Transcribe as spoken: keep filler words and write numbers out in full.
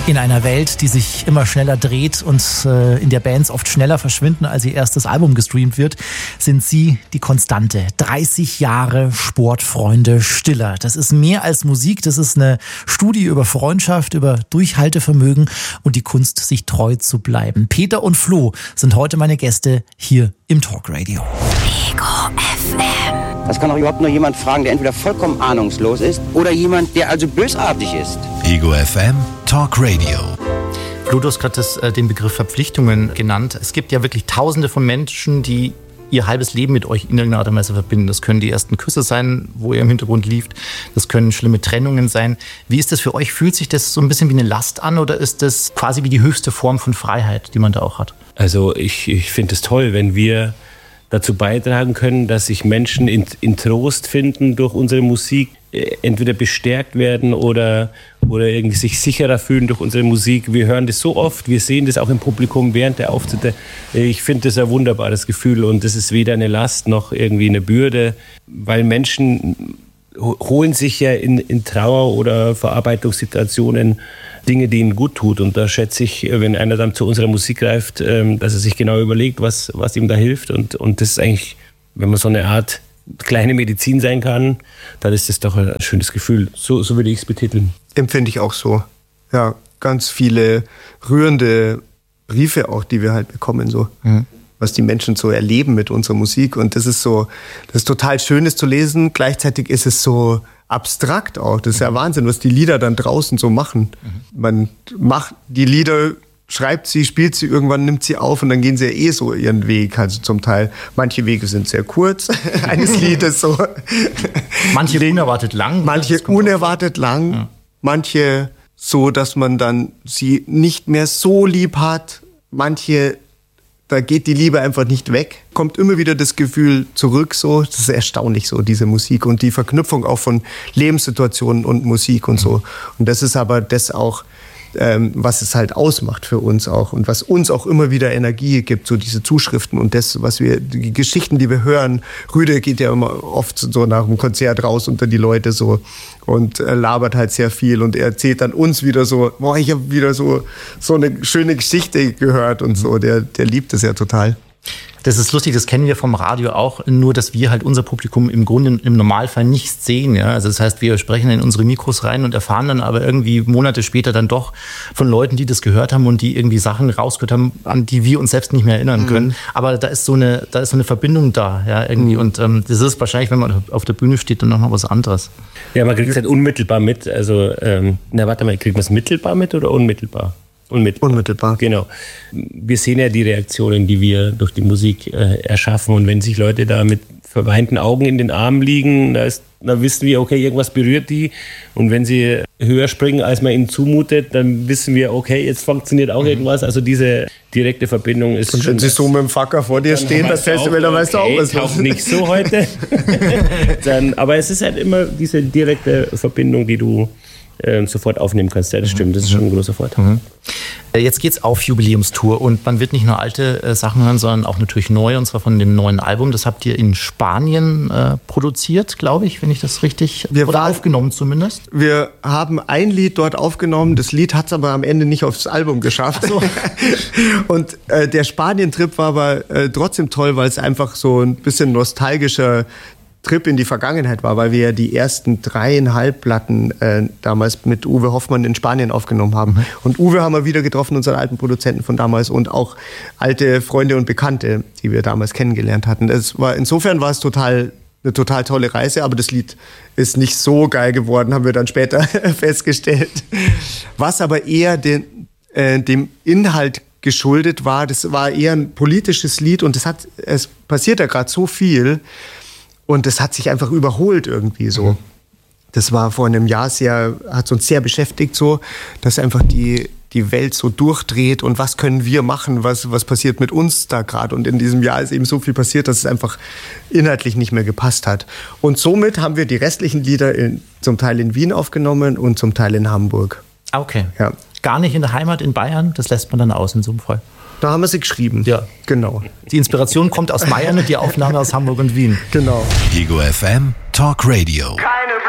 In einer Welt, die sich immer schneller dreht und äh, in der Bands oft schneller verschwinden, als ihr erstes Album gestreamt wird, sind sie die Konstante. dreißig Jahre Sportfreunde Stiller. Das ist mehr als Musik, das ist eine Studie über Freundschaft, über Durchhaltevermögen und die Kunst, sich treu zu bleiben. Peter und Flo sind heute meine Gäste hier im Talkradio. Ego F M. Das kann auch überhaupt nur jemand fragen, der entweder vollkommen ahnungslos ist oder jemand, der also bösartig ist. Ego F M Talk Radio. Flo, du hast gerade äh, den Begriff Verpflichtungen genannt. Es gibt ja wirklich Tausende von Menschen, die ihr halbes Leben mit euch in irgendeiner Art und Weise verbinden. Das können die ersten Küsse sein, wo ihr im Hintergrund lieft. Das können schlimme Trennungen sein. Wie ist das für euch? Fühlt sich das so ein bisschen wie eine Last an oder ist das quasi wie die höchste Form von Freiheit, die man da auch hat? Also ich, ich finde es toll, wenn wir dazu beitragen können, dass sich Menschen in, in Trost finden durch unsere Musik, entweder bestärkt werden oder, oder irgendwie sich sicherer fühlen durch unsere Musik. Wir hören das so oft, wir sehen das auch im Publikum während der Auftritte. Ich finde das ein wunderbares Gefühl und das ist weder eine Last noch irgendwie eine Bürde, weil Menschen holen sich ja in, in Trauer oder Verarbeitungssituationen Dinge, die ihnen gut tut. Und da schätze ich, wenn einer dann zu unserer Musik greift, dass er sich genau überlegt, was, was ihm da hilft. Und, und das ist eigentlich, wenn man so eine Art kleine Medizin sein kann, dann ist das doch ein schönes Gefühl. So, so würde ich es betiteln. Empfinde ich auch so. Ja, ganz viele rührende Briefe auch, die wir halt bekommen, so. Mhm. Was die Menschen so erleben mit unserer Musik. Und das ist so, das ist total Schönes zu lesen. Gleichzeitig ist es so abstrakt auch. Das ist ja Wahnsinn, was die Lieder dann draußen so machen. Mhm. Man macht die Lieder, schreibt sie, spielt sie, irgendwann nimmt sie auf und dann gehen sie ja eh so ihren Weg. Also zum Teil, manche Wege sind sehr kurz, eines Liedes so. Manche unerwartet lang. Manche unerwartet lang. Ja. Manche so, dass man dann sie nicht mehr so lieb hat. Manche, da geht die Liebe einfach nicht weg. Kommt immer wieder das Gefühl zurück, so. Das ist erstaunlich, so, diese Musik und die Verknüpfung auch von Lebenssituationen und Musik und so. Und das ist aber das auch, ähm, was es halt ausmacht für uns auch und was uns auch immer wieder Energie gibt, so diese Zuschriften und das, was wir, die Geschichten, die wir hören. Rüde geht ja immer oft so nach dem Konzert raus unter die Leute so und äh, labert halt sehr viel und er erzählt dann uns wieder so, boah, ich habe wieder so, so eine schöne Geschichte gehört und so. Der, der liebt es ja total. Das ist lustig, das kennen wir vom Radio auch, nur dass wir halt unser Publikum im Grunde im Normalfall nicht sehen. Ja? Also das heißt, wir sprechen in unsere Mikros rein und erfahren dann aber irgendwie Monate später dann doch von Leuten, die das gehört haben und die irgendwie Sachen rausgehört haben, an die wir uns selbst nicht mehr erinnern können. Mhm. Aber da ist so eine, da ist so eine Verbindung da, ja, irgendwie. Mhm. Und ähm, das ist wahrscheinlich, wenn man auf der Bühne steht, dann nochmal was anderes. Ja, man kriegt es halt unmittelbar mit. Also, ähm, na warte mal, kriegt man es mittelbar mit oder unmittelbar? Unmittelbar. Unmittelbar. Genau. Wir sehen ja die Reaktionen, die wir durch die Musik äh, erschaffen. Und wenn sich Leute da mit verweinten Augen in den Armen liegen, da, ist, da wissen wir, okay, irgendwas berührt die. Und wenn sie höher springen, als man ihnen zumutet, dann wissen wir, okay, jetzt funktioniert auch mhm. irgendwas. Also diese direkte Verbindung ist und schon... Und wenn sie so mit dem Facker vor dir stehen, das Festival, dann weißt du auch, was los ist. Nicht so heute. dann, aber es ist halt immer diese direkte Verbindung, die du äh, sofort aufnehmen kannst. Ja, das stimmt, das ist schon ein großer Vorteil. Mhm. Jetzt geht's auf Jubiläumstour und man wird nicht nur alte äh, Sachen hören, sondern auch natürlich neue, und zwar von dem neuen Album. Das habt ihr in Spanien äh, produziert, glaube ich, wenn ich das richtig... Wir oder war, aufgenommen zumindest. Wir haben ein Lied dort aufgenommen. Das Lied hat es aber am Ende nicht aufs Album geschafft. Ach so. Und äh, der Spanien-Trip war aber äh, trotzdem toll, weil es einfach so ein bisschen nostalgischer Trip in die Vergangenheit war, weil wir ja die ersten dreieinhalb Platten äh, damals mit Uwe Hoffmann in Spanien aufgenommen haben. Mhm. Und Uwe haben wir wieder getroffen, unseren alten Produzenten von damals und auch alte Freunde und Bekannte, die wir damals kennengelernt hatten. Es war, insofern war es total, eine total tolle Reise, aber das Lied ist nicht so geil geworden, haben wir dann später festgestellt. Was aber eher den, äh, dem Inhalt geschuldet war, das war eher ein politisches Lied und es hat, es passiert ja gerade so viel. Und das hat sich einfach überholt irgendwie so. Mhm. Das war vor einem Jahr sehr, hat uns sehr beschäftigt so, dass einfach die, die Welt so durchdreht und was können wir machen, was, was passiert mit uns da gerade. Und in diesem Jahr ist eben so viel passiert, dass es einfach inhaltlich nicht mehr gepasst hat. Und somit haben wir die restlichen Lieder in, zum Teil in Wien aufgenommen und zum Teil in Hamburg. Okay. Ja. Gar nicht in der Heimat in Bayern, das lässt man dann aus in so einem Fall. Da haben wir sie geschrieben. Ja. Genau. Die Inspiration kommt aus Bayern und die Aufnahme aus Hamburg und Wien. Genau. Ego F M Talk Radio.